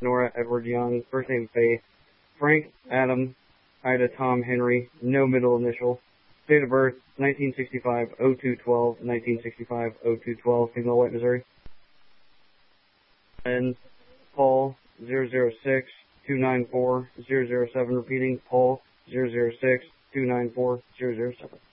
Nora Edward Young, first name Faith. Frank Adam Ida Tom Henry, no middle initial. Date of birth 1965-02-12, 1965-02-12, female, white, Missouri. And Paul 006-294-007, repeating Paul 006-294-007.